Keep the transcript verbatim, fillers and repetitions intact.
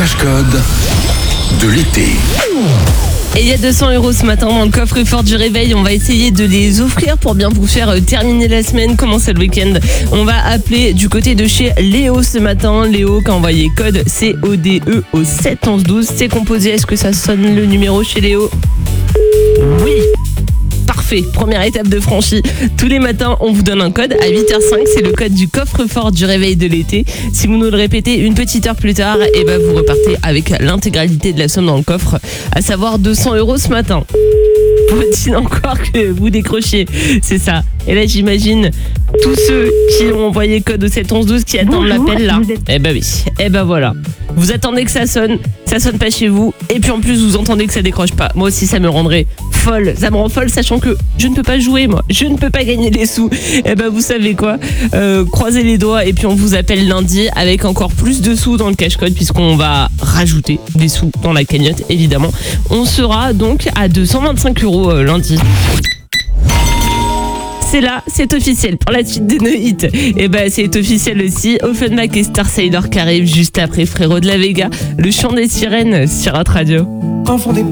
cache-code de l'été. Et il y a deux cents euros ce matin dans le coffre-fort du réveil. On va essayer de les offrir pour bien vous faire terminer la semaine, commencer le week-end. On va appeler du côté de chez Léo ce matin. Léo qui a envoyé code C O D E au sept onze douze. C'est composé. Est-ce que ça sonne le numéro chez Léo ? Oui. Parfait, première étape de franchie. Tous les matins, on vous donne un code à huit heures cinq. C'est le code du coffre-fort du réveil de l'été. Si vous nous le répétez une petite heure plus tard, et ben vous repartez avec l'intégralité de la somme dans le coffre, à savoir deux cents euros ce matin. Faut-il encore que vous décrochiez ? C'est ça. Et là, j'imagine tous ceux qui ont envoyé code au sept onze douze qui attendent Bonjour, l'appel là. êtes... Eh ben oui. Eh ben voilà. Vous attendez que ça sonne, ça sonne pas chez vous, et puis en plus vous entendez que ça décroche pas. Moi aussi ça me rendrait folle, ça me rend folle sachant que je ne peux pas jouer moi, je ne peux pas gagner des sous. Et ben vous savez quoi, euh, croisez les doigts et puis on vous appelle lundi avec encore plus de sous dans le cache-code puisqu'on va rajouter des sous dans la cagnotte évidemment. On sera donc à deux cent vingt-cinq euros euh, lundi. C'est là, c'est officiel pour la suite des No Hits. Et ben c'est officiel aussi. Offenbach et Star Sailor qui arrivent juste après Frérot de la Vega, le chant des sirènes sur Hot Radio. Enfant des